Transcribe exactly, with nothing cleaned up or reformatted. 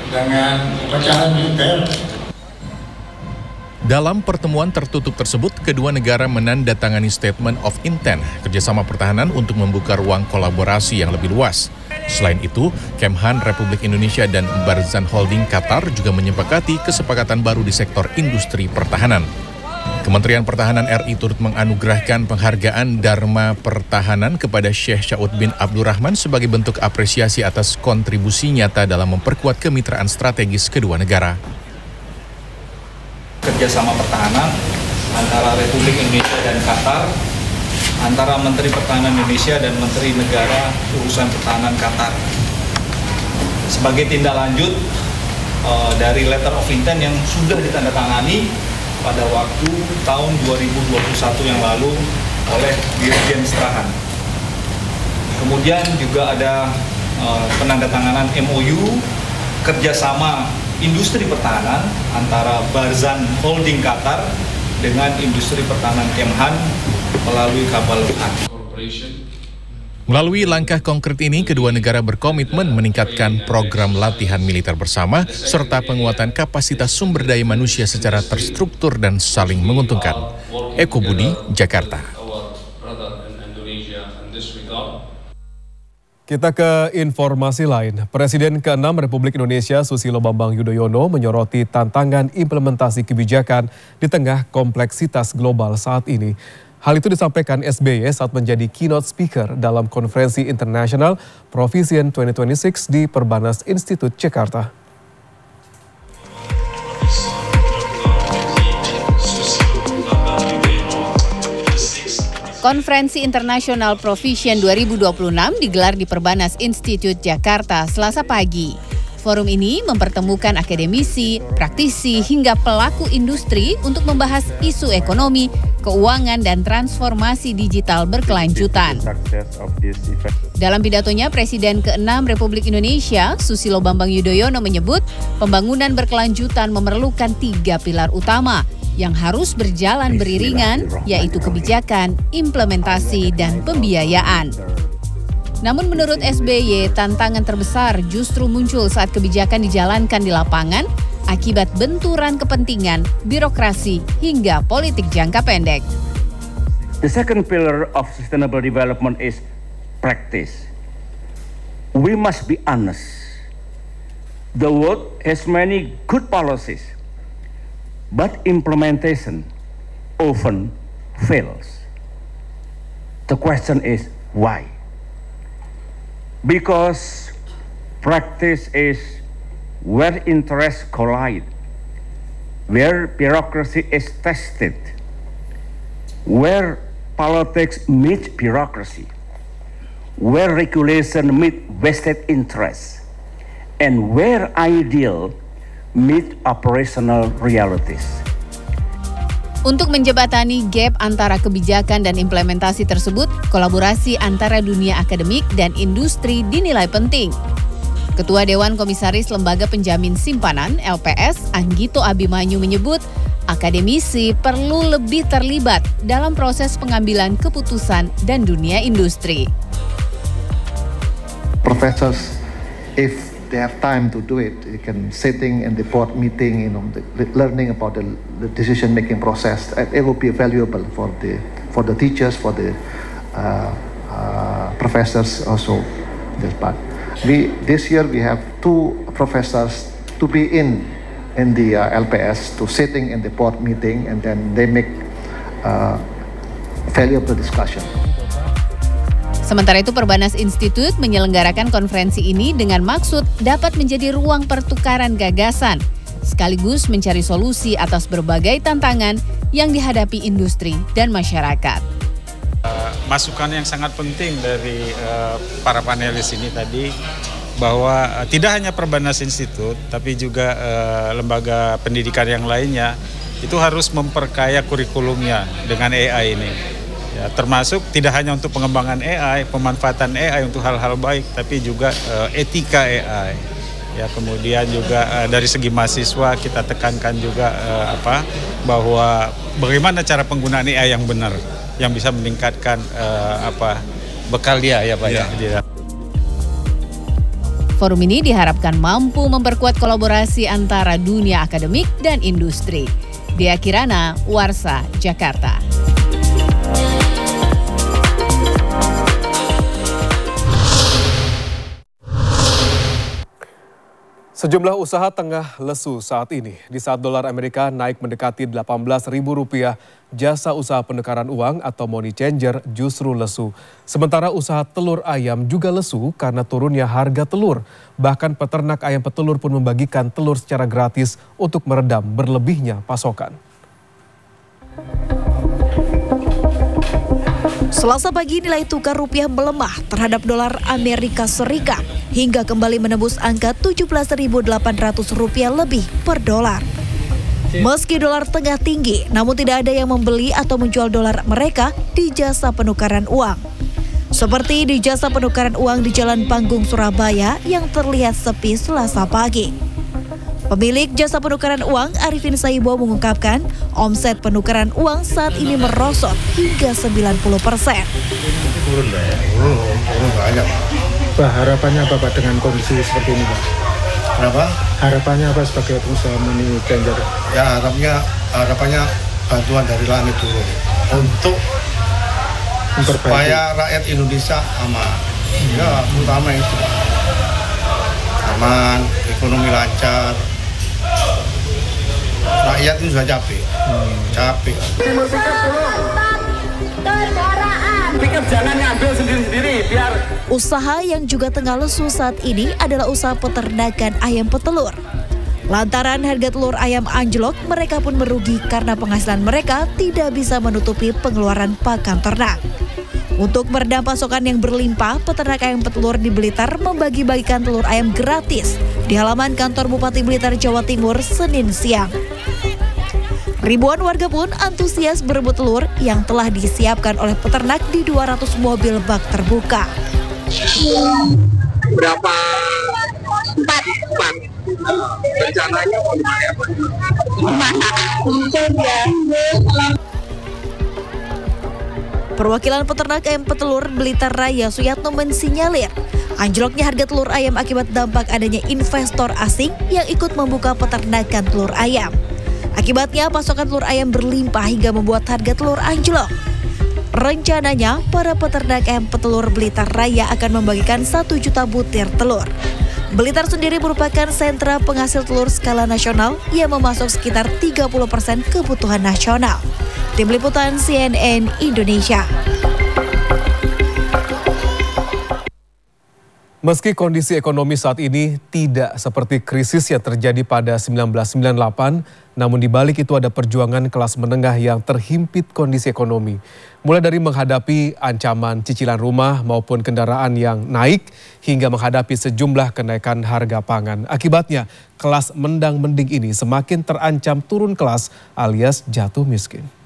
dengan rencana militer. Dalam pertemuan tertutup tersebut, kedua negara menandatangani Statement of Intent kerjasama pertahanan untuk membuka ruang kolaborasi yang lebih luas. Selain itu, Kemhan Republik Indonesia dan Barzan Holding Qatar juga menyepakati kesepakatan baru di sektor industri pertahanan. Kementerian Pertahanan R I turut menganugerahkan penghargaan Dharma Pertahanan kepada Syekh Saud bin Abdurrahman sebagai bentuk apresiasi atas kontribusi nyata dalam memperkuat kemitraan strategis kedua negara. Kerjasama pertahanan antara Republik Indonesia dan Qatar, antara Menteri Pertahanan Indonesia dan Menteri Negara Urusan Pertahanan Qatar. Sebagai tindak lanjut uh, dari Letter of Intent yang sudah ditandatangani pada waktu tahun dua ribu dua puluh satu yang lalu oleh Dirjen Strahan. Kemudian juga ada uh, penandatanganan M O U kerjasama industri pertahanan antara Barzan Holding Qatar dengan industri pertahanan Kemhan melalui kapal Lu'an. Melalui langkah konkret ini, kedua negara berkomitmen meningkatkan program latihan militer bersama serta penguatan kapasitas sumber daya manusia secara terstruktur dan saling menguntungkan. Eko Budi, Jakarta. Kita ke informasi lain. Presiden keenam Republik Indonesia Susilo Bambang Yudhoyono menyoroti tantangan implementasi kebijakan di tengah kompleksitas global saat ini. Hal itu disampaikan S B Y saat menjadi keynote speaker dalam konferensi internasional Proficient dua ribu dua puluh enam di Perbanas Institute Jakarta. Konferensi Internasional Proficient dua ribu dua puluh enam digelar di Perbanas Institute Jakarta Selasa pagi. Forum ini mempertemukan akademisi, praktisi, hingga pelaku industri untuk membahas isu ekonomi, keuangan, dan transformasi digital berkelanjutan. Dalam pidatonya, Presiden keenam Republik Indonesia, Susilo Bambang Yudhoyono menyebut pembangunan berkelanjutan memerlukan tiga pilar utama yang harus berjalan beriringan, yaitu kebijakan, implementasi, dan pembiayaan. Namun menurut S B Y, tantangan terbesar justru muncul saat kebijakan dijalankan di lapangan akibat benturan kepentingan, birokrasi, hingga politik jangka pendek. The second pillar of sustainable development is practice. We must be honest. The world has many good policies, but implementation often fails. The question is why? Because practice is where interests collide, where bureaucracy is tested, where politics meets bureaucracy, where regulation meets vested interests, and where ideal meet operational realities. Untuk menjembatani gap antara kebijakan dan implementasi tersebut, kolaborasi antara dunia akademik dan industri dinilai penting. Ketua Dewan Komisaris Lembaga Penjamin Simpanan L P S, Anggito Abimanyu menyebut, akademisi perlu lebih terlibat dalam proses pengambilan keputusan dan dunia industri. Professors, if they have time to do it, they can sitting in the board meeting, you know, the, learning about the, the decision-making process. It will be valuable for the for the teachers, for the uh, uh, professors also. This part. We this year we have two professors to be in in the uh, L P S to sitting in the board meeting, and then they make uh, valuable discussion. Sementara itu, Perbanas Institute menyelenggarakan konferensi ini dengan maksud dapat menjadi ruang pertukaran gagasan, sekaligus mencari solusi atas berbagai tantangan yang dihadapi industri dan masyarakat. Masukan yang sangat penting dari uh, para panelis ini tadi, bahwa uh, tidak hanya Perbanas Institute, tapi juga uh, lembaga pendidikan yang lainnya, itu harus memperkaya kurikulumnya dengan A I ini. Ya, termasuk tidak hanya untuk pengembangan A I, pemanfaatan A I untuk hal-hal baik, tapi juga uh, etika A I. Ya, kemudian juga uh, dari segi mahasiswa kita tekankan juga uh, apa bahwa bagaimana cara penggunaan A I yang benar, yang bisa meningkatkan uh, apa bekal dia ya Pak ya. ya. Forum ini diharapkan mampu memperkuat kolaborasi antara dunia akademik dan industri. Dea Kirana, Warsa, Jakarta. Sejumlah usaha tengah lesu saat ini. Di saat dolar Amerika naik mendekati delapan belas ribu rupiah, jasa usaha penukaran uang atau money changer justru lesu. Sementara usaha telur ayam juga lesu karena turunnya harga telur. Bahkan peternak ayam petelur pun membagikan telur secara gratis untuk meredam berlebihnya pasokan. Selasa pagi nilai tukar rupiah melemah terhadap dolar Amerika Serikat hingga kembali menembus angka tujuh belas ribu delapan ratus rupiah lebih per dolar. Meski dolar tengah tinggi, namun tidak ada yang membeli atau menjual dolar mereka di jasa penukaran uang. Seperti di jasa penukaran uang di Jalan Panggung Surabaya yang terlihat sepi Selasa pagi. Pemilik jasa penukaran uang Arifin Saibo mengungkapkan omset penukaran uang saat ini merosot hingga sembilan puluh persen. Turun lah ya, turun, turun banyak. Pak, harapannya apa Pak dengan kondisi seperti ini Pak? Kenapa? Harapannya apa sebagai pengusaha money changer? Ya harapannya, harapannya bantuan dari langit turun untuk Memperbaiki. supaya rakyat Indonesia aman. Hmm. Ya terutama itu aman, ekonomi lancar. Rakyat ini sudah capek, hmm. capek. Pikir jangan ngambil sendiri-sendiri biar. Usaha yang juga tengah lesu saat ini adalah usaha peternakan ayam petelur. Lantaran harga telur ayam anjlok, mereka pun merugi karena penghasilan mereka tidak bisa menutupi pengeluaran pakan ternak. Untuk meredam pasokan yang berlimpah, peternak ayam petelur di Blitar membagi-bagikan telur ayam gratis di halaman kantor Bupati Blitar, Jawa Timur, Senin siang. Ribuan warga pun antusias berebut telur yang telah disiapkan oleh peternak di dua ratus mobil bak terbuka. Berapa? Empat. Empat. Rencananya mau dipakai apa? Masak. Perwakilan peternak ayam petelur Blitar Raya Suyatno mensinyalir anjloknya harga telur ayam akibat dampak adanya investor asing yang ikut membuka peternakan telur ayam. Akibatnya pasokan telur ayam berlimpah hingga membuat harga telur anjlok. Rencananya para peternak ayam petelur Blitar Raya akan membagikan satu juta butir telur. Blitar sendiri merupakan sentra penghasil telur skala nasional yang memasok sekitar tiga puluh persen kebutuhan nasional. Tim Liputan C N N Indonesia. Meski kondisi ekonomi saat ini tidak seperti krisis yang terjadi pada seribu sembilan ratus sembilan puluh delapan, namun di balik itu ada perjuangan kelas menengah yang terhimpit kondisi ekonomi. Mulai dari menghadapi ancaman cicilan rumah maupun kendaraan yang naik, hingga menghadapi sejumlah kenaikan harga pangan. Akibatnya, kelas mendang-mending ini semakin terancam turun kelas alias jatuh miskin.